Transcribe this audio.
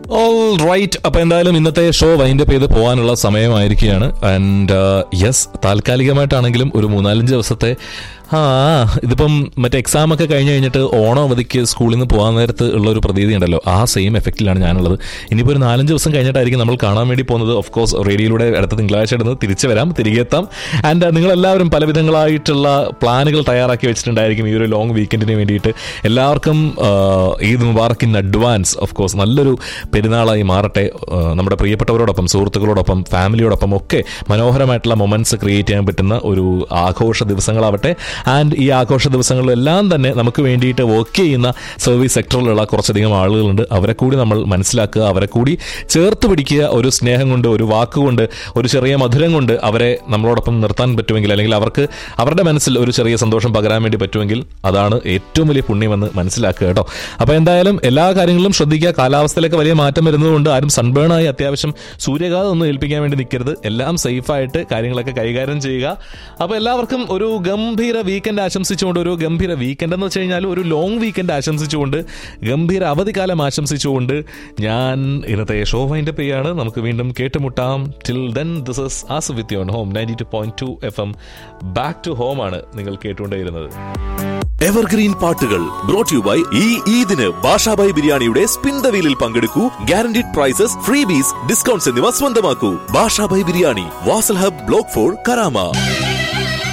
All right. അപ്പോൾ എന്തായാലും ഇന്നത്തെ ഷോ വൈൻഡപ്പ് ചെയ്ത് പോകാനുള്ള സമയമായിരിക്കുകയാണ്. ആൻഡ് യെസ്, താൽക്കാലികമായിട്ടാണെങ്കിലും ഒരു 3-4 ദിവസത്തെ ഇതിപ്പം മറ്റേ എക്സാം ഒക്കെ കഴിഞ്ഞിട്ട് ഓണം അവധിക്ക് സ്കൂളിൽ നിന്ന് പോകാൻ നേരത്ത് ഉള്ളൊരു പ്രതീതി ഉണ്ടല്ലോ, ആ സെയിം എഫക്റ്റിലാണ് ഞാനുള്ളത്. ഇനിയിപ്പോൾ ഒരു 4-5 ദിവസം കഴിഞ്ഞിട്ടായിരിക്കും നമ്മൾ കാണാൻ വേണ്ടി പോകുന്നത്. ഓഫ് കോഴ്സ് റേഡിയോയിലൂടെ അടുത്ത തിങ്കളാഴ്ച ഇടുന്നത് തിരിച്ചു വരാം, തിരികെ എത്താം. ആൻഡ് നിങ്ങളെല്ലാവരും പലവിധങ്ങളായിട്ടുള്ള പ്ലാനുകൾ തയ്യാറാക്കി വെച്ചിട്ടുണ്ടായിരിക്കും ഈ ഒരു ലോങ് വീക്കെൻഡിന് വേണ്ടിയിട്ട്. എല്ലാവർക്കും ഈദ് മുബാറക്ക് ഇൻ അഡ്വാൻസ്. ഓഫ് കോഴ്സ് നല്ലൊരു പെരുന്നാളായി മാറട്ടെ. നമ്മുടെ പ്രിയപ്പെട്ടവരോടൊപ്പം, സുഹൃത്തുക്കളോടൊപ്പം, ഫാമിലിയോടൊപ്പം ഒക്കെ മനോഹരമായിട്ടുള്ള മൊമെന്റ്സ് ക്രിയേറ്റ് ചെയ്യാൻ പറ്റുന്ന ഒരു ആഘോഷ ദിവസങ്ങളാവട്ടെ. ആൻഡ് ഈ ആഘോഷ ദിവസങ്ങളിലെല്ലാം തന്നെ നമുക്ക് വേണ്ടിയിട്ട് വർക്ക് ചെയ്യുന്ന സർവീസ് സെക്ടറിലുള്ള കുറച്ചധികം ആളുകളുണ്ട്. അവരെ കൂടി നമ്മൾ മനസ്സിലാക്കുക, അവരെ കൂടി ചേർത്ത് പിടിക്കുക. ഒരു സ്നേഹം കൊണ്ട്, ഒരു വാക്കുകൊണ്ട്, ഒരു ചെറിയ മധുരം കൊണ്ട് അവരെ നമ്മളോടൊപ്പം നിർത്താൻ പറ്റുമെങ്കിൽ, അല്ലെങ്കിൽ അവർക്ക് അവരുടെ മനസ്സിൽ ഒരു ചെറിയ സന്തോഷം പകരാൻ വേണ്ടി പറ്റുമെങ്കിൽ അതാണ് ഏറ്റവും വലിയ പുണ്യമെന്ന് മനസ്സിലാക്കുക കേട്ടോ. അപ്പോൾ എന്തായാലും എല്ലാ കാര്യങ്ങളിലും ശ്രദ്ധിക്കുക. കാലാവസ്ഥയിലൊക്കെ വലിയ മാറ്റം വരുന്നതുകൊണ്ട് ആരും സൺബേണായി അത്യാവശ്യം സൂര്യഘാതം ഒന്നും ഏൽപ്പിക്കാൻ വേണ്ടി നിൽക്കരുത്. എല്ലാം സേഫായിട്ട് കാര്യങ്ങളൊക്കെ കൈകാര്യം ചെയ്യുക. അപ്പോൾ എല്ലാവർക്കും ഒരു ഗംഭീര വീക്കെൻഡ് ആശംസിച്ചുകൊണ്ട്, ഒരു ഗംഭീര വീക്കെൻഡ് എന്ന് വെച്ച് കഴിഞ്ഞാൽ ഒരു ലോങ് വീക്കെൻഡ് ആശംസിച്ചുകൊണ്ട്, ഗംഭീര അവധിക്കാലം ആശംസിച്ചുകൊണ്ട് ഞാൻ ഇന്നത്തെ ഷോ വൈൻഡപ്പ് ചെയ്യാണ്. നമുക്ക് വീണ്ടും കേട്ടുമുട്ടാം. Till then this is Asif with you on home 92.2 FM. Back to home ആണ് നിങ്ങൾ കേട്ടുകൊണ്ടേയിരുന്നത്. എവർഗ്രീൻ പാട്ടുകൾ ബ്രോട്ട് യു ബൈ ഈ ഈദിന് ബാഷാബായ് ബിരിയാണിയുടെ spin the വീലിൽ പങ്കെടുക്കൂ. Guaranteed prices, ഫ്രീബീസ്, discounts എന്നിവ സ്വന്തമാക്കൂ. Basha Bhai biryani, Wasl hub, block 4, Karama.